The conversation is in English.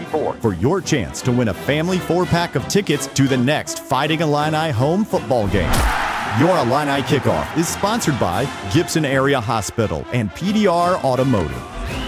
24 for your chance to win a family 4-pack of tickets to the next Fighting Illini home football game. Your Illini Kickoff is sponsored by Gibson Area Hospital and PDR Automotive.